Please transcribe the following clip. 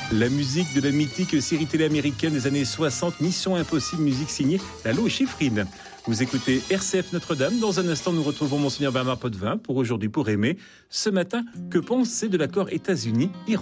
La musique de la mythique série télé américaine des années 60, Mission Impossible, musique signée Lalo et Schifrin. Vous écoutez RCF Notre-Dame. Dans un instant, nous retrouvons Monseigneur Bernard Potvin pour Aujourd'hui pour aimer. Ce matin, que penser de l'accord États-Unis-Iran ?